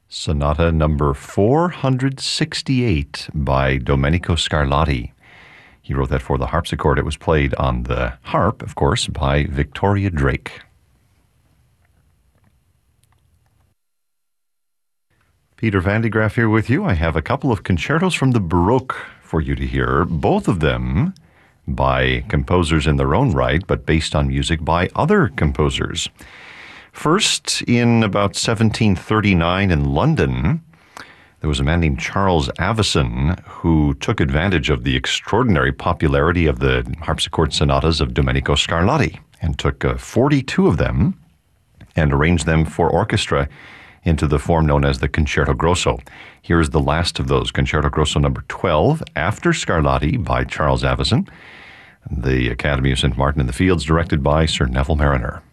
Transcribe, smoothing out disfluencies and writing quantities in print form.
Sonata number 468 by Domenico Scarlatti. He wrote that for the harpsichord. It was played on the harp, of course, by Victoria Drake. Peter Van de Graaff here with you. I have a couple of concertos from the Baroque for you to hear, both of them by composers in their own right, but based on music by other composers. First, in about 1739 in London, there was a man named Charles Avison who took advantage of the extraordinary popularity of the harpsichord sonatas of Domenico Scarlatti and took 42 of them and arranged them for orchestra into the form known as the Concerto Grosso. Here is the last of those, Concerto Grosso number 12, after Scarlatti by Charles Avison, the Academy of St. Martin in the Fields, directed by Sir Neville Mariner.